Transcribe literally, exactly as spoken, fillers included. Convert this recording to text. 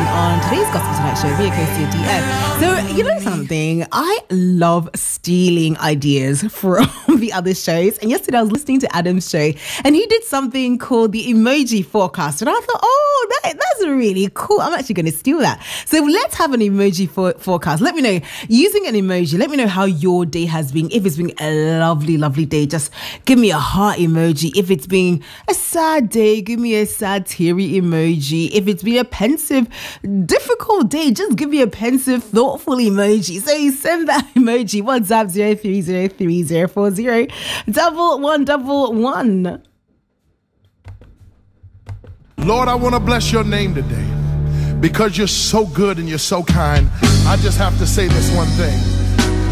on today's Gospel Tonight show, via K C D F. So, you know something? I love stealing ideas from the other shows. And yesterday I was listening to Adam's show and he did something called the emoji forecast. And I thought, oh, that, that's really cool. I'm actually going to steal that. So let's have an emoji for, forecast. Let me know, using an emoji, let me know how your day has been. If it's been a lovely, lovely day, just give me a heart emoji. If it's been a sad day, give me a sad, teary emoji. If it's been a pensive, difficult day, just give me a pensive, thoughtful emoji. So you send that emoji. WhatsApp zero three zero three zero four zero double one double one. Lord, I want to bless your name today because you're so good and you're so kind. I just have to say this one thing.